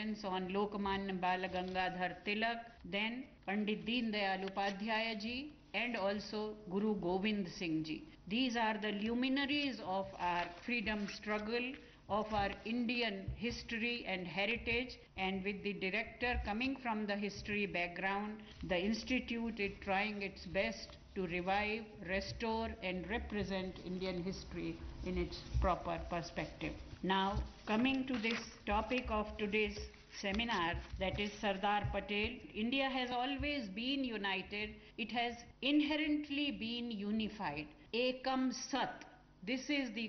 reference on Lokmanya Balagangadhar Tilak, then Pandit Deen Dayal Upadhyaya ji, and also Guru Gobind Singh ji. These are the luminaries of our freedom struggle, of our Indian history and heritage, and with the director coming from the history background, the institute is trying its best to revive, restore and represent Indian history in its proper perspective. Now, coming to this topic of today's seminar, that is Sardar Patel. India has always been united. It has inherently been unified. Ekam Sat. This is the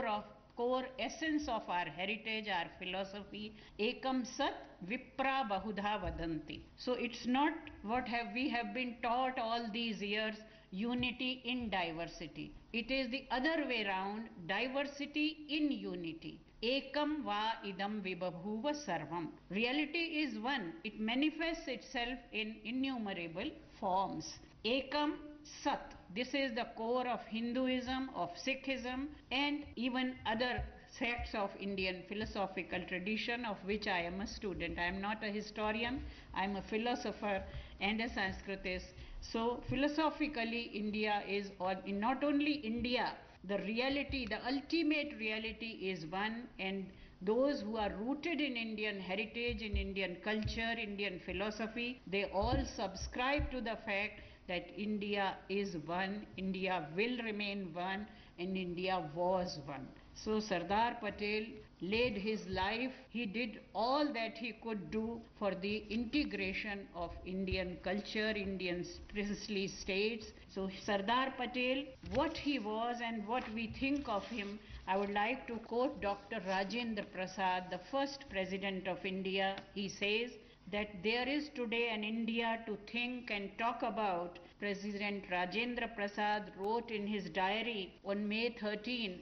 core essence of our heritage, our philosophy. Ekam Sat Vipra Bahudha Vadanti. So it's not what we have been taught all these years, unity in diversity. It is the other way round, diversity in unity. Ekam va idam vibhabhuva sarvam. Reality is one. It manifests itself in innumerable forms. Ekam Sat. This is the core of Hinduism, of Sikhism, and even other sects of Indian philosophical tradition, of which I am a student. I am not a historian, I am a philosopher and a Sanskritist. So, philosophically, India is not only India, the reality, the ultimate reality is one, and those who are rooted in Indian heritage, in Indian culture, Indian philosophy, they all subscribe to the fact that India is one, India will remain one, and India was one. So Sardar Patel laid his life, he did all that he could do for the integration of Indian culture, Indian princely states. So Sardar Patel, what he was and what we think of him, I would like to quote Dr. Rajendra Prasad, the first president of India. He says that there is today an India to think and talk about. President Rajendra Prasad wrote in his diary on May 13,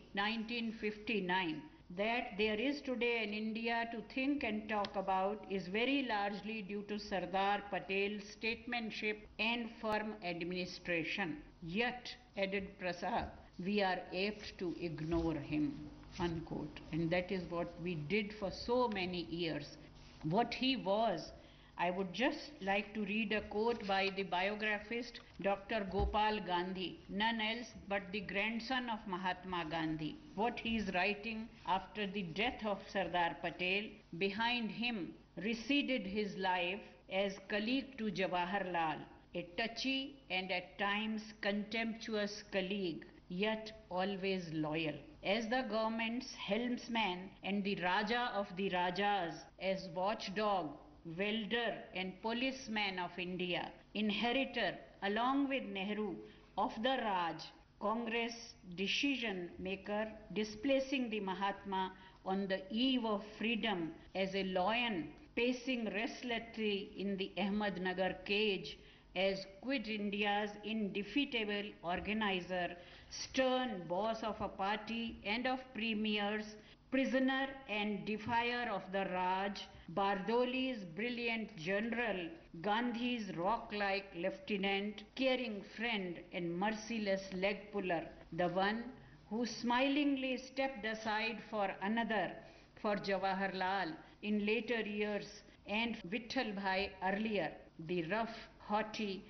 1959, that there is today an India to think and talk about is very largely due to Sardar Patel's statesmanship and firm administration. Yet, added Prasad, we are apt to ignore him, unquote. And that is what we did for so many years. What he was, I would just like to read a quote by the biographist Dr. Gopal Gandhi, none else but the grandson of Mahatma Gandhi. What he is writing after the death of Sardar Patel, behind him receded his life as colleague to Jawaharlal, a touchy and at times contemptuous colleague, yet always loyal. As the government's helmsman and the Raja of the Rajas, as watchdog, welder and policeman of India, inheritor along with Nehru of the Raj, Congress decision maker, displacing the Mahatma on the eve of freedom as a lion pacing restlessly in the Ahmednagar cage, as Quit India's indefeatable organizer, stern boss of a party and of premiers, prisoner and defier of the Raj, Bardoli's brilliant general, Gandhi's rock-like lieutenant, caring friend and merciless leg puller, the one who smilingly stepped aside for another, for Jawaharlal in later years and Vittal Bhai earlier, the rough, haughty,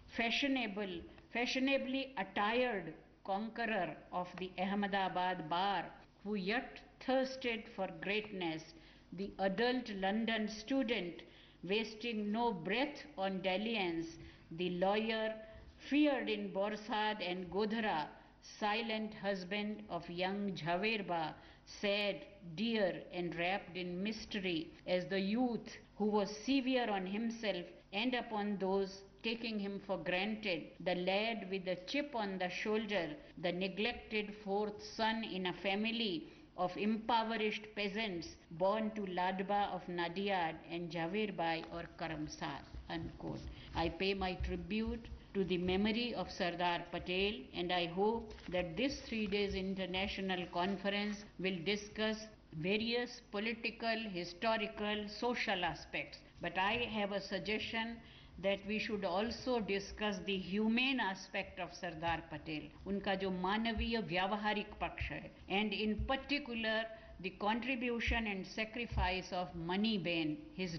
fashionably attired conqueror of the Ahmedabad bar, who yet thirsted for greatness, the adult London student wasting no breath on dalliance, the lawyer feared in Borsad and Godhra, silent husband of young Jhaverba, sad, dear and wrapped in mystery, as the youth who was severe on himself and upon those taking him for granted, the lad with the chip on the shoulder, the neglected fourth son in a family of impoverished peasants born to Ladba of Nadiad and Jhaverbai or Karamsad, unquote. I pay my tribute to the memory of Sardar Patel, and I hope that this 3 days international conference will discuss various political, historical, social aspects. But I have a suggestion that we should also discuss the humane aspect of Sardar Patel, उनका जो मानवीय व्यावहारिक पक्ष है, and in particular the contribution and sacrifice of Maniben, his